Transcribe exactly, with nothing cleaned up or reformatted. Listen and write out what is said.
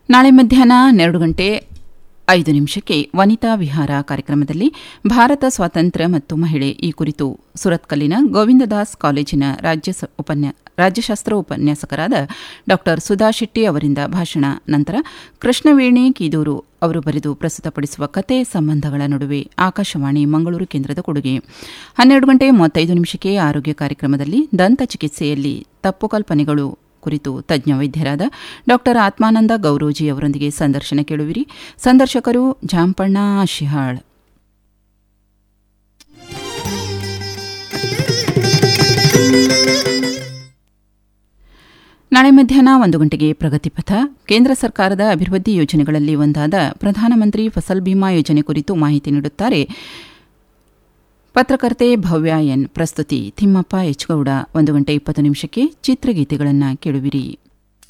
ನಾಳೆ ಮಧ್ಯಾಹ್ನ ಹನ್ನೆರಡು ಗಂಟೆ ಐದು ನಿಮಿಷಕ್ಕೆ ವನಿತಾ ವಿಹಾರ ಕಾರ್ಯಕ್ರಮದಲ್ಲಿ ಭಾರತ ಸ್ವಾತಂತ್ರ್ಯ ಮತ್ತು ಮಹಿಳೆ ಈ ಕುರಿತು ಸುರತ್ಕಲ್ಲಿನ ಗೋವಿಂದದಾಸ್ ಕಾಲೇಜಿನ ರಾಜ್ಯ ಉಪನ್ಯಾ ರಾಜ್ಯಶಾಸ್ತ್ರ ಉಪನ್ಯಾಸಕರಾದ ಡಾ ಸುಧಾ ಶೆಟ್ಟಿ ಅವರಿಂದ ಭಾಷಣ. ನಂತರ ಕೃಷ್ಣವೇಣಿ ಕೀದೂರು ಅವರು ಬರೆದು ಪ್ರಸ್ತುತಪಡಿಸುವ ಕತೆ ಸಂಬಂಧಗಳ ನಡುವೆ ಆಕಾಶವಾಣಿ ಮಂಗಳೂರು ಕೇಂದ್ರದ ಕೊಡುಗೆ. ಹನ್ನೆರಡು ಗಂಟೆ ಮೂವತ್ತೈದು ನಿಮಿಷಕ್ಕೆ ಆರೋಗ್ಯ ಕಾರ್ಯಕ್ರಮದಲ್ಲಿ ದಂತ ಚಿಕಿತ್ಸೆಯಲ್ಲಿ ತಪ್ಪು ಕಲ್ಪನೆಗಳು ಕುರಿತು ತಜ್ಞ ವೈದ್ಯರಾದ ಡಾ ಆತ್ಮಾನಂದ ಗೌರೋಜಿ ಅವರೊಂದಿಗೆ ಸಂದರ್ಶನ ಕೇಳುವಿರಿ. ಸಂದರ್ಶಕರು ಜಾಂಪಣ್ಣ ಶಿಹಾಳ್. ನಾಳೆ ಮಧ್ಯಾಹ್ನ ಒಂದು ಗಂಟೆಗೆ ಪ್ರಗತಿಪಥ. ಕೇಂದ್ರ ಸರ್ಕಾರದ ಅಭಿವೃದ್ಧಿ ಯೋಜನೆಗಳಲ್ಲಿ ಒಂದಾದ ಪ್ರಧಾನಮಂತ್ರಿ ಫಸಲ್ ಬಿಮಾ ಯೋಜನೆ ಕುರಿತು ಮಾಹಿತಿ ನೀಡುತ್ತಾರೆ ಪತ್ರಕರ್ತೆ ಭವ್ಯ ಎನ್. ಪ್ರಸ್ತುತಿ ತಿಮ್ಮಪ್ಪ ಎಚ್ಗೌಡ. ಒಂದು ಗಂಟೆ ಇಪ್ಪತ್ತು ನಿಮಿಷಕ್ಕೆ ಚಿತ್ರಗೀತೆಗಳನ್ನು ಕೇಳುವಿರಿ.